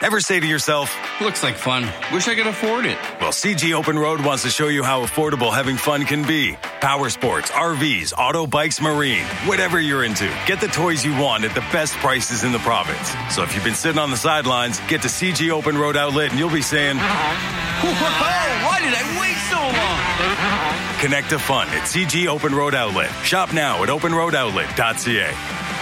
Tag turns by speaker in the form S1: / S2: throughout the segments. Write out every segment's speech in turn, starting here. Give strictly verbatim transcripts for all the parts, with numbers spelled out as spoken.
S1: Ever say to yourself,
S2: looks like fun. Wish I could afford it.
S1: Well, C G Open Road wants to show you how affordable having fun can be. Power sports, R Vs, auto bikes, marine, whatever you're into. Get the toys you want at the best prices in the province. So if you've been sitting on the sidelines, get to C G Open Road Outlet and you'll be saying,
S2: whoa, why did I wait so long?
S1: Connect to fun at C G Open Road Outlet. Shop now at open road outlet dot c a.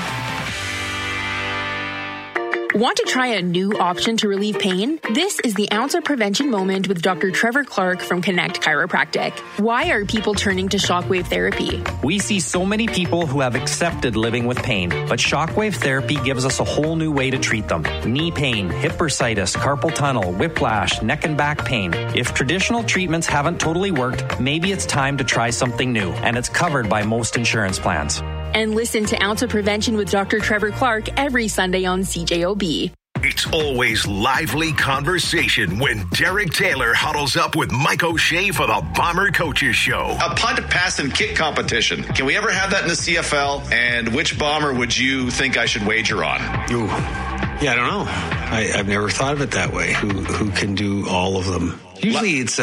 S3: Want to try a new option to relieve pain? This is the Ounce of Prevention Moment with Doctor Trevor Clark from Connect Chiropractic. Why are people turning to shockwave therapy?
S4: We see so many people who have accepted living with pain, but shockwave therapy gives us a whole new way to treat them. Knee pain, hip bursitis, carpal tunnel, whiplash, neck and back pain. If traditional treatments haven't totally worked, maybe it's time to try something new, and it's covered by most insurance plans.
S3: And listen to Ounce of Prevention with Doctor Trevor Clark every Sunday on C J O B.
S5: It's always lively conversation when Derek Taylor huddles up with Mike O'Shea for the Bomber Coaches Show.
S6: A punt, pass, and kick competition. Can we ever have that in the C F L? And which Bomber would you think I should wager on?
S7: Ooh. Yeah, I don't know. I, I've never thought of it that way. Who who can do all of them? Usually it's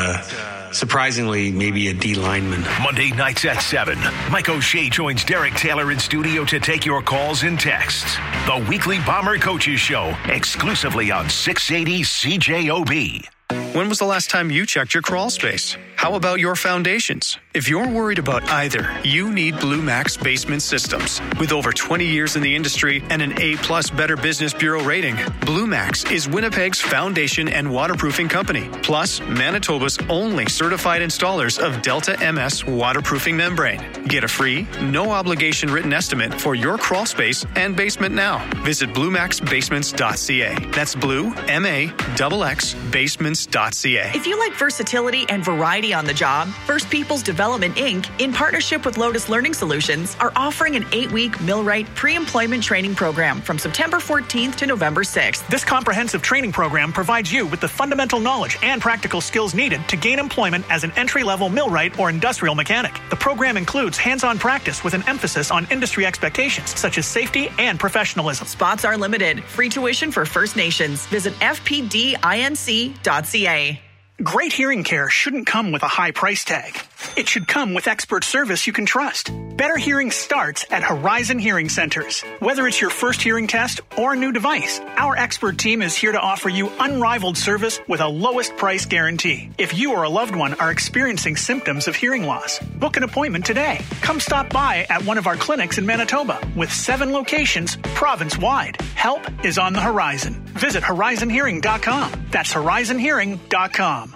S7: uh, surprisingly maybe a D lineman.
S5: Monday nights at seven, Mike O'Shea joins Derek Taylor in studio to take your calls and texts. The weekly Bomber Coaches Show, exclusively on six eighty C J O B.
S8: When was the last time you checked your crawl space? How about your foundations? If you're worried about either, you need Blue Max Basement Systems. With over twenty years in the industry and an A-plus Better Business Bureau rating, Blue Max is Winnipeg's foundation and waterproofing company, plus Manitoba's only certified installers of Delta M S waterproofing membrane. Get a free, no-obligation written estimate for your crawl space and basement now. Visit blue max basements dot c a. That's blue, M A X X, basements dot c a.
S9: If you like versatility and variety on the job, First People's Development Incorporated, in partnership with Lotus Learning Solutions, are offering an eight-week Millwright pre-employment training program from September fourteenth to November sixth.
S10: This comprehensive training program provides you with the fundamental knowledge and practical skills needed to gain employment as an entry-level millwright or industrial mechanic. The program includes hands-on practice with an emphasis on industry expectations, such as safety and professionalism.
S9: Spots are limited. Free tuition for First Nations. Visit f p d inc dot c a.
S10: Great hearing care shouldn't come with a high price tag. It should come with expert service you can trust. Better hearing starts at Horizon Hearing Centers. Whether it's your first hearing test or a new device, our expert team is here to offer you unrivaled service with a lowest price guarantee. If you or a loved one are experiencing symptoms of hearing loss, book an appointment today. Come stop by at one of our clinics in Manitoba with seven locations province-wide. Help is on the horizon. Visit horizon hearing dot com. That's horizon hearing dot com.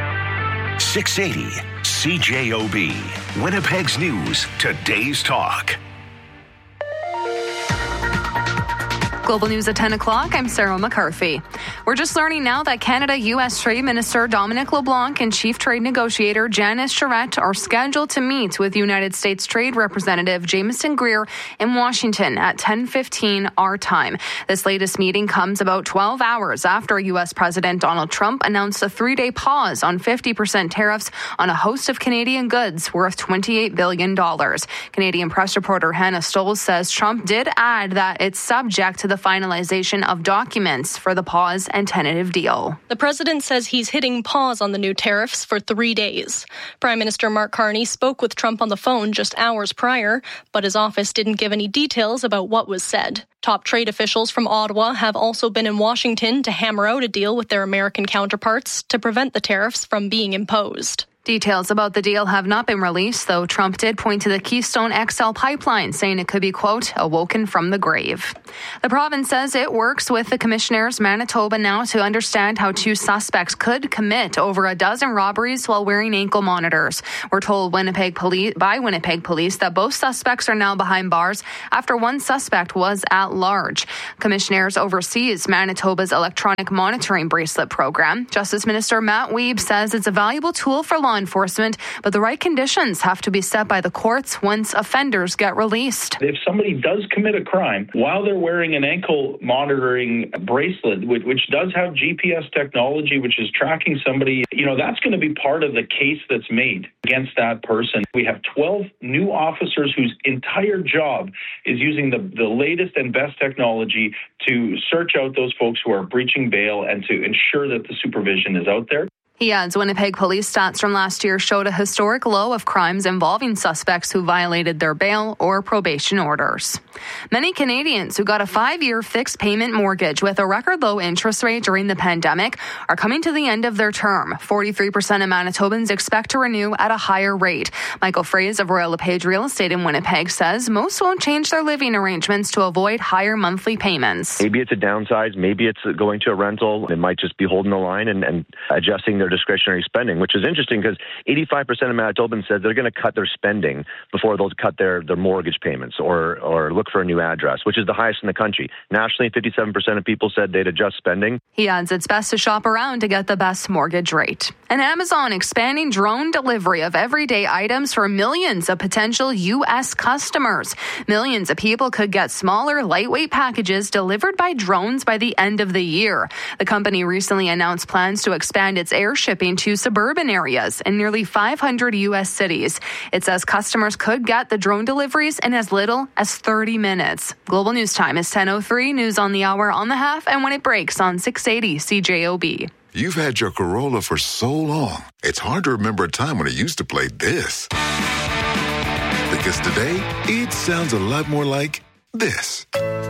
S5: six eighty C J O B, Winnipeg's News, Today's Talk.
S11: Global News at ten o'clock. I'm Sarah McCarthy. We're just learning now that Canada-U S Trade Minister Dominic LeBlanc and Chief Trade Negotiator Janice Charette are scheduled to meet with United States Trade Representative Jameson Greer in Washington at ten fifteen our time. This latest meeting comes about twelve hours after U S President Donald Trump announced a three-day pause on fifty percent tariffs on a host of Canadian goods worth twenty-eight billion dollars. Canadian press reporter Hannah Stolz says Trump did add that it's subject to the finalization of documents for the pause and tentative deal.
S12: The president says he's hitting pause on the new tariffs for three days. Prime Minister Mark Carney spoke with Trump on the phone just hours prior, but his office didn't give any details about what was said. Top trade officials from Ottawa have also been in Washington to hammer out a deal with their American counterparts to prevent the tariffs from being imposed.
S11: Details about the deal have not been released, though Trump did point to the Keystone X L pipeline, saying it could be, quote, awoken from the grave. The province says it works with the commissioners Manitoba now to understand how two suspects could commit over a dozen robberies while wearing ankle monitors. We're told Winnipeg police, by Winnipeg police that both suspects are now behind bars after one suspect was at large. Commissioners oversees Manitoba's electronic monitoring bracelet program. Justice Minister Matt Wiebe says it's a valuable tool for law law enforcement, but the right conditions have to be set by the courts once offenders get released.
S13: If somebody does commit a crime while they're wearing an ankle monitoring bracelet, which does have G P S technology, which is tracking somebody, you know, that's going to be part of the case that's made against that person. We have twelve new officers whose entire job is using the, the latest and best technology to search out those folks who are breaching bail and to ensure that the supervision is out there.
S11: He adds Winnipeg police stats from last year showed a historic low of crimes involving suspects who violated their bail or probation orders. Many Canadians who got a five-year fixed payment mortgage with a record low interest rate during the pandemic are coming to the end of their term. forty-three percent of Manitobans expect to renew at a higher rate. Michael Fraze of Royal LePage Real Estate in Winnipeg says most won't change their living arrangements to avoid higher monthly payments.
S14: Maybe it's a downsize, maybe it's going to a rental. It might just be holding the line and, and adjusting their discretionary spending, which is interesting because eighty-five percent of Manitobans said they're going to cut their spending before they'll cut their, their mortgage payments or, or look for a new address, which is the highest in the country. Nationally, fifty-seven percent of people said they'd adjust spending.
S11: He adds it's best to shop around to get the best mortgage rate. And Amazon expanding drone delivery of everyday items for millions of potential U S customers. Millions of people could get smaller, lightweight packages delivered by drones by the end of the year. The company recently announced plans to expand its air shipping to suburban areas in nearly five hundred U S cities. It says customers could get the drone deliveries in as little as thirty minutes. Global News Time is ten oh three. News on the hour, on the half, and when it breaks on six eighty C J O B.
S15: You've had your Corolla for so long, it's hard to remember a time when it used to play this. Because today, it sounds a lot more like this.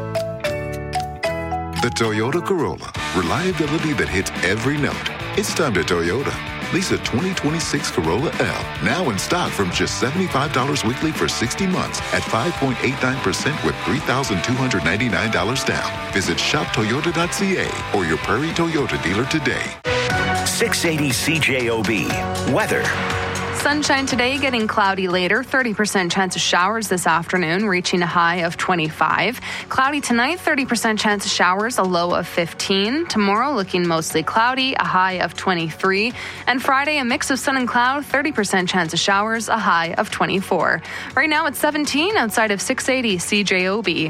S15: The Toyota Corolla. Reliability that hits every note. It's time to Toyota. Lease a twenty twenty-six Corolla L, now in stock from just seventy-five dollars weekly for sixty months at five point eight nine percent with three thousand two hundred ninety-nine dollars down. Visit shop toyota dot c a or your Prairie Toyota dealer today.
S5: six eighty C J O B. Weather.
S11: Sunshine today, getting cloudy later. thirty percent chance of showers this afternoon, reaching a high of twenty-five. Cloudy tonight, thirty percent chance of showers, a low of fifteen. Tomorrow, looking mostly cloudy, a high of twenty-three. And Friday, a mix of sun and cloud, thirty percent chance of showers, a high of twenty-four. Right now, it's seventeen outside of six eighty C J O B.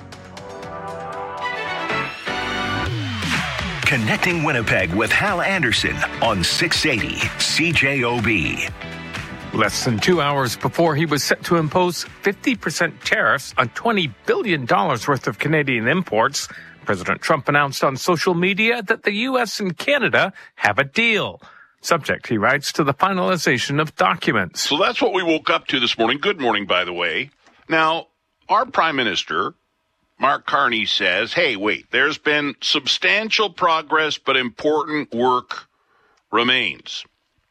S5: Connecting Winnipeg with Hal Anderson on six eighty C J O B.
S16: Less than two hours before he was set to impose fifty percent tariffs on twenty billion dollars worth of Canadian imports, President Trump announced on social media that the U S and Canada have a deal. Subject, he writes, to the finalization of documents.
S17: So that's what we woke up to this morning. Good morning, by the way. Now, our Prime Minister, Mark Carney, says, hey, wait, there's been substantial progress, but important work remains.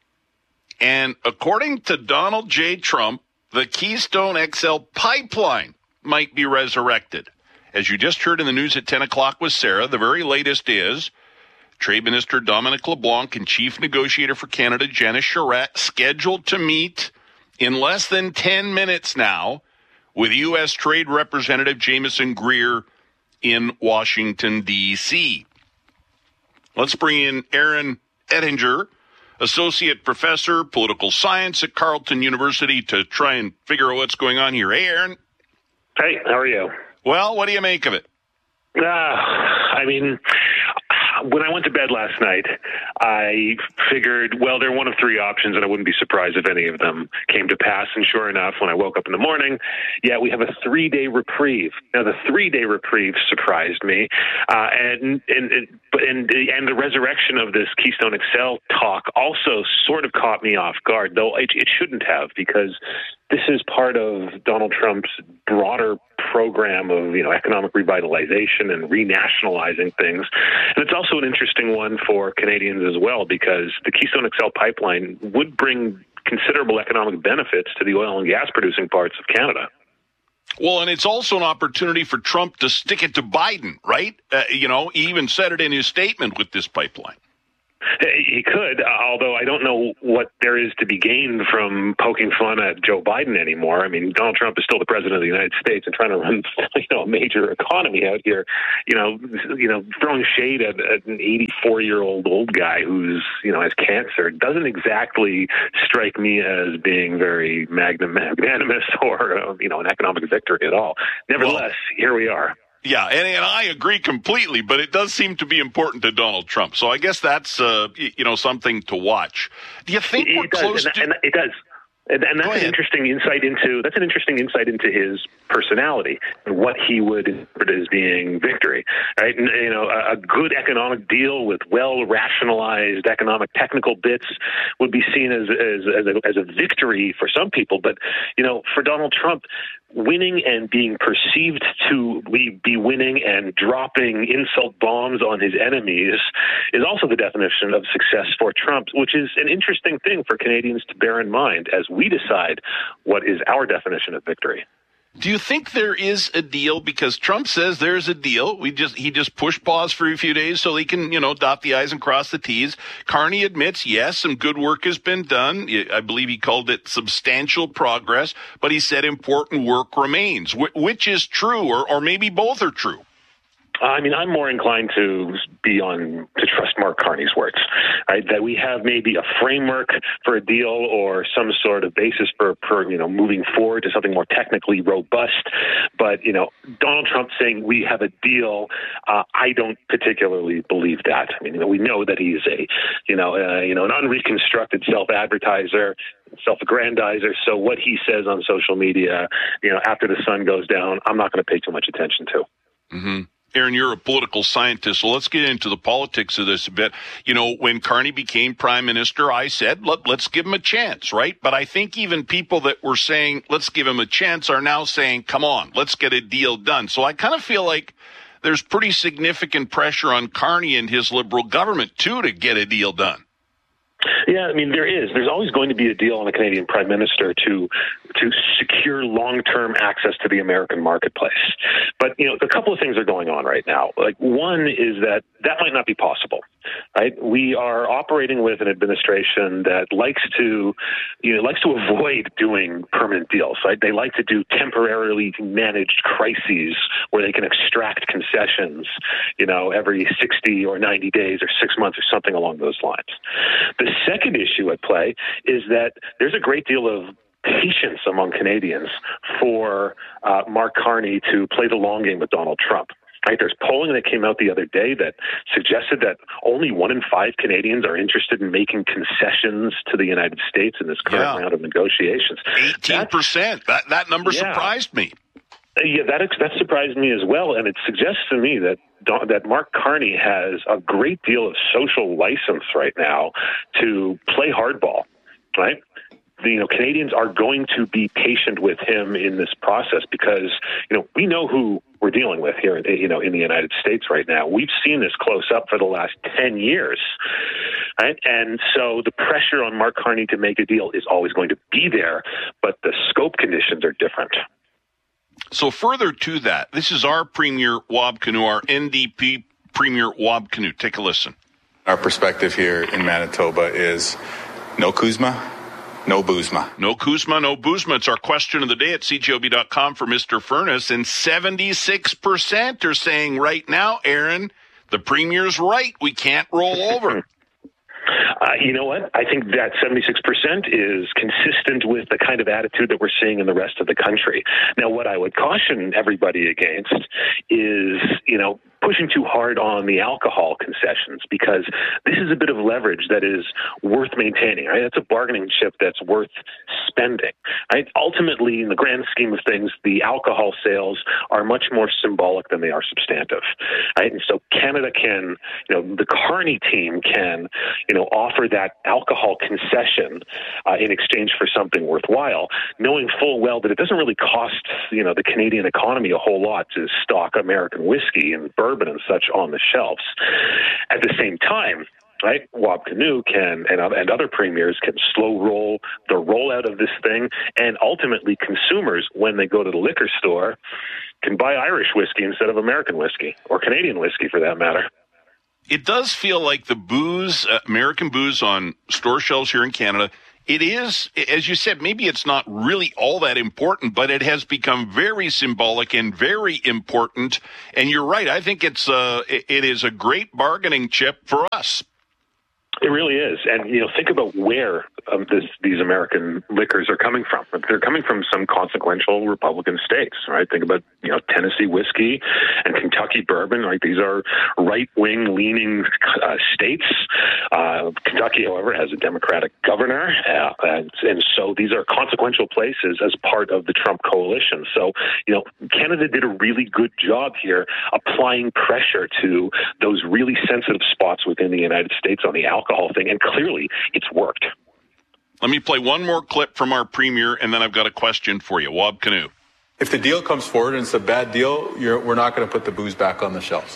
S17: And according to Donald J. Trump, the Keystone X L pipeline might be resurrected. As you just heard in the news at ten o'clock with Sarah, the very latest is Trade Minister Dominic LeBlanc and Chief Negotiator for Canada, Janice Charette, scheduled to meet in less than ten minutes now with U S. Trade Representative Jameson Greer in Washington, D C Let's bring in Aaron Ettinger, Associate Professor, Political Science at Carleton University, to try and figure out what's going on here. Hey, Aaron.
S18: Hey, how are you?
S17: Well, what do you make of it?
S18: Uh, I mean, when I went to bed last night, I figured, well, they're one of three options, and I wouldn't be surprised if any of them came to pass. And sure enough, when I woke up in the morning, yeah, we have a three-day reprieve. Now, the three-day reprieve surprised me, uh, and and and and the resurrection of this Keystone X L talk also sort of caught me off guard, though it, it shouldn't have, because this is part of Donald Trump's broader program of, you know, economic revitalization and renationalizing things. And it's also an interesting one for Canadians as well, because the Keystone X L pipeline would bring considerable economic benefits to the oil and gas producing parts of Canada.
S17: Well, and it's also an opportunity for Trump to stick it to Biden, right? Uh, you know, he even said it in his statement with this pipeline.
S18: He could, although I don't know what there is to be gained from poking fun at Joe Biden anymore. I mean, Donald Trump is still the president of the United States and trying to run, you know, a major economy out here. You know, you know, throwing shade at, at an eighty-four-year-old old guy who's, you know, has cancer doesn't exactly strike me as being very magnanimous or, uh, you know, an economic victory at all. Nevertheless, well, here we are.
S17: Yeah, and, and I agree completely, but it does seem to be important to Donald Trump. So I guess that's, uh, you know, something to watch. Do you think
S18: it,
S17: we're
S18: it does,
S17: close
S18: and,
S17: to...
S18: and it does. And, and that's an interesting insight into that's an interesting insight into his personality and what he would interpret as being victory. Right? And, you know, a, a good economic deal with well rationalized economic technical bits would be seen as as as a, as a victory for some people. But you know, for Donald Trump, winning and being perceived to be winning and dropping insult bombs on his enemies is also the definition of success for Trump, which is an interesting thing for Canadians to bear in mind as we decide what is our definition of victory.
S17: Do you think there is a deal? Because Trump says there's a deal. We just he just pushed pause for a few days so he can, you know, dot the I's and cross the T's. Carney admits, yes, some good work has been done. I believe he called it substantial progress, but he said important work remains. Wh- which is true, or, or maybe both are true?
S18: I mean, I'm more inclined to be on to trust Mark Carney's words, right? That we have maybe a framework for a deal or some sort of basis for, for you know, moving forward to something more technically robust. But, you know, Donald Trump saying we have a deal, uh, I don't particularly believe that. I mean, you know, we know that he's a, you know, uh, you know, an unreconstructed self-advertiser, self-aggrandizer. So what he says on social media, you know, after the sun goes down, I'm not going to pay too much attention to.
S17: Mm-hmm. Aaron, you're a political scientist, so let's get into the politics of this a bit. You know, when Carney became prime minister, I said, Let, let's give him a chance, right? But I think even people that were saying, let's give him a chance, are now saying, come on, let's get a deal done. So I kind of feel like there's pretty significant pressure on Carney and his Liberal government, too, to get a deal done.
S18: Yeah, I mean, there is. There's always going to be a deal on a Canadian prime minister to to secure long-term access to the American marketplace. But, you know, a couple of things are going on right now. Like, one is that that might not be possible, right? We are operating with an administration that likes to, you know, likes to avoid doing permanent deals, right? They like to do temporarily managed crises where they can extract concessions, you know, every sixty or ninety days or six months or something along those lines. The second issue at play is that there's a great deal of patience among Canadians for uh, Mark Carney to play the long game with Donald Trump. Right? There's polling that came out the other day that suggested that only one in five Canadians are interested in making concessions to the United States in this current
S17: yeah.
S18: round of negotiations.
S17: eighteen percent. That, that number
S18: yeah.
S17: surprised me.
S18: Yeah, that that surprised me as well, and it suggests to me that that Mark Carney has a great deal of social license right now to play hardball, right? The, you know, Canadians are going to be patient with him in this process because, you know, we know who we're dealing with here, you know, in the United States right now. We've seen this close up for the last ten years, right? And so the pressure on Mark Carney to make a deal is always going to be there, but the scope conditions are different.
S17: So further to that, this is our Premier Wab Kinew, our N D P Premier Wab Kinew. Take a listen.
S19: Our perspective here in Manitoba is no Kuzma, no Boozma.
S17: No Kuzma, no Boozma. It's our question of the day at C J O B dot com for Mister Furness. And seventy-six percent are saying right now, Aaron, the Premier's right. We can't roll over.
S18: Uh, you know what? I think that seventy-six percent is consistent with the kind of attitude that we're seeing in the rest of the country. Now, what I would caution everybody against is, you know, pushing too hard on the alcohol concessions, because this is a bit of leverage that is worth maintaining, right? That's a bargaining chip that's worth spending, right? Ultimately, in the grand scheme of things, the alcohol sales are much more symbolic than they are substantive, right? And so Canada can, you know, the Carney team can, you know, offer that alcohol concession uh, in exchange for something worthwhile, knowing full well that it doesn't really cost, you know, the Canadian economy a whole lot to stock American whiskey and bourbon and such on the shelves. At the same time, right, Wab Kinew can and, and other premiers can slow roll the rollout of this thing, and ultimately consumers, when they go to the liquor store, can buy Irish whiskey instead of American whiskey, or Canadian whiskey for that matter.
S17: it does feel like the booze, uh, American booze on store shelves here in Canada, it is, as you said, maybe it's not really all that important, but it has become very symbolic and very important. And you're right. I think it's uh, it is a great bargaining chip for us.
S18: It really is. And, you know, think about where um, this, these American liquors are coming from. They're coming from some consequential Republican states, right? Think about, you know, Tennessee whiskey and Kentucky bourbon. Like, these are right-wing leaning uh, states. Uh, Kentucky, however, has a Democratic governor. Uh, and, and so these are consequential places as part of the Trump coalition. So, you know, Canada did a really good job here applying pressure to those really sensitive spots within the United States on the alcohol thing, and clearly it's worked.
S17: Let me play one more clip from our premier, and then I've got a question for you. Wab Kinew.
S19: If the deal comes forward and it's a bad deal, you're, we're not going to put the booze back on the shelves.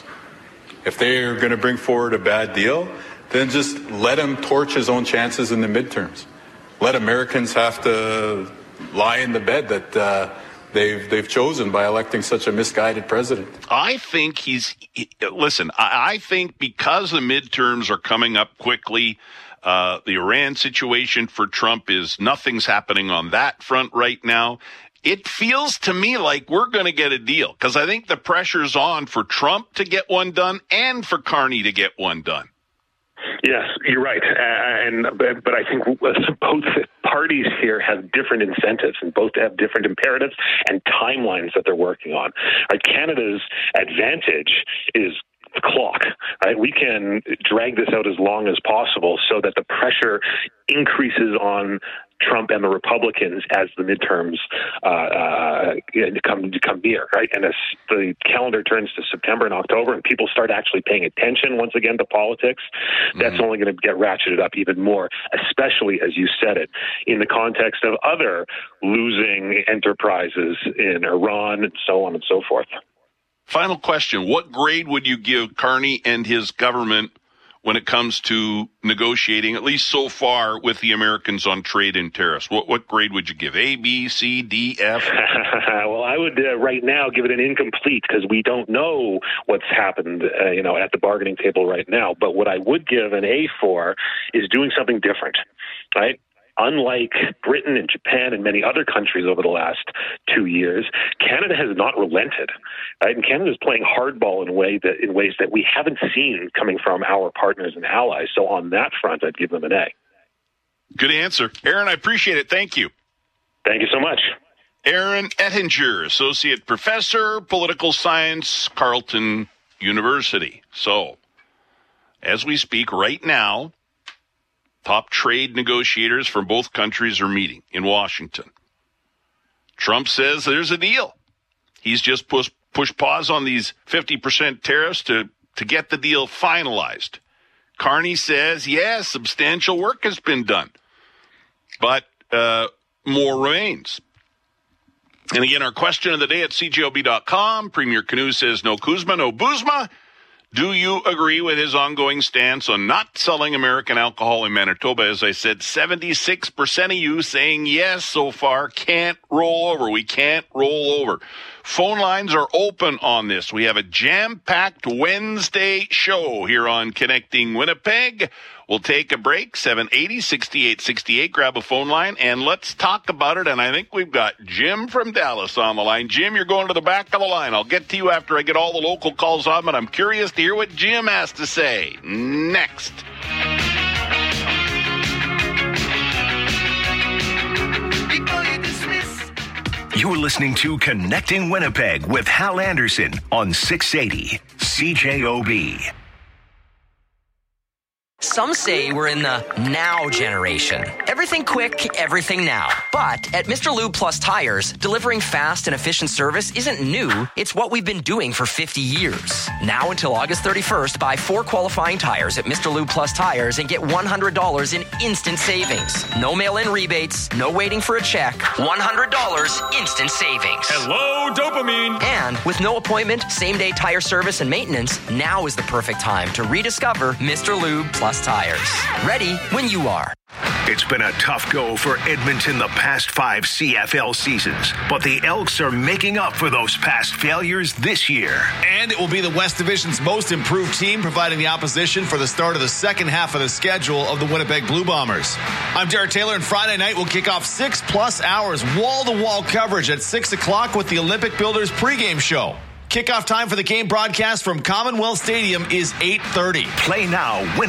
S19: If they're going to bring forward a bad deal, then just let him torch his own chances in the midterms. Let Americans have to lie in the bed that uh, they've they've chosen by electing such a misguided president.
S17: I think he's he, listen. I, I think because the midterms are coming up quickly, uh, the Iran situation for Trump is nothing's happening on that front right now. It feels to me like we're going to get a deal because I think the pressure's on for Trump to get one done and for Carney to get one done.
S18: Yes, you're right, uh, and but, but I think both parties here have different incentives and both have different imperatives and timelines that they're working on. Right, Canada's advantage is the clock. Right, we can drag this out as long as possible so that the pressure increases on Trump and the Republicans as the midterms uh, uh, come come near, right? And as the calendar turns to September and October, and people start actually paying attention once again to politics, mm-hmm. that's only going to get ratcheted up even more. Especially, as you said it, in the context of other losing enterprises in Iran and so on and so forth.
S17: Final question: what grade would you give Carney and his government when it comes to negotiating, at least so far, with the Americans on trade and tariffs? What what grade would you give? A, B, C, D, F?
S18: Well, I would uh, right now give it an incomplete because we don't know what's happened, uh, you know, at the bargaining table right now. But what I would give an A for is doing something different, right? Unlike Britain and Japan and many other countries over the last two years, Canada has not relented. Right? And Canada is playing hardball in, way that, in ways that we haven't seen coming from our partners and allies. So on that front, I'd give them an A.
S17: Good answer. Aaron, I appreciate it. Thank you.
S18: Thank you so much.
S17: Aaron Ettinger, Associate Professor, Political Science, Carleton University. So, as we speak right now, top trade negotiators from both countries are meeting in Washington. Trump says there's a deal. He's just pushed push pause on these fifty percent tariffs to, to get the deal finalized. Carney says, yes, substantial work has been done, but uh, more remains. And again, our question of the day at C J O B dot com, Premier Kinew says, no Kuzma, no Buzma. Do you agree with his ongoing stance on not selling American alcohol in Manitoba? As I said, seventy-six percent of you saying yes so far. Can't roll over. We can't roll over. Phone lines are open on this. We have a jam-packed Wednesday show here on Connecting Winnipeg. We'll take a break, seven eighty, sixty-eight sixty-eight. Grab a phone line, and let's talk about it. And I think we've got Jim from Dallas on the line. Jim, you're going to the back of the line. I'll get to you after I get all the local calls on, but I'm curious to hear what Jim has to say. Next.
S5: You're listening to Connecting Winnipeg with Hal Anderson on six eighty C J O B.
S20: Some say we're in the now generation. Everything quick, everything now. But at Mister Lube Plus Tires, delivering fast and efficient service isn't new. It's what we've been doing for fifty years. Now until August thirty-first, buy four qualifying tires at Mister Lube Plus Tires and get one hundred dollars in instant savings. No mail-in rebates, no waiting for a check. one hundred dollars instant savings.
S21: Hello, dopamine.
S20: And with no appointment, same-day tire service and maintenance, now is the perfect time to rediscover Mister Lube Plus Tires. Ready when you are.
S5: It's been a tough go for Edmonton the past five C F L seasons, but the Elks are making up for those past failures this year.
S21: And it will be the West Division's most improved team, providing the opposition for the start of the second half of the schedule of the Winnipeg Blue Bombers. I'm Derek Taylor, and Friday night will kick off six plus hours wall-to-wall coverage at six o'clock with the Olympic Builders pregame show. Kickoff time for the game broadcast from Commonwealth Stadium is eight thirty.
S5: Play now. Win